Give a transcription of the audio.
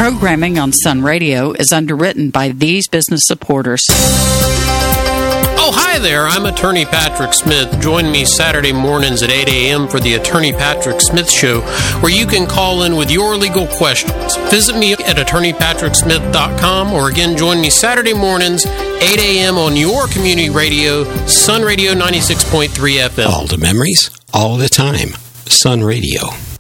Programming on Sun Radio is underwritten by these business supporters. Oh, hi there. I'm Attorney Patrick Smith. Join me Saturday mornings at 8 a.m. for the Attorney Patrick Smith Show, where you can call in with your legal questions. Visit me at attorneypatricksmith.com, or again, join me Saturday mornings, 8 a.m. on your community radio, Sun Radio 96.3 FM. All the memories, all the time. Sun Radio.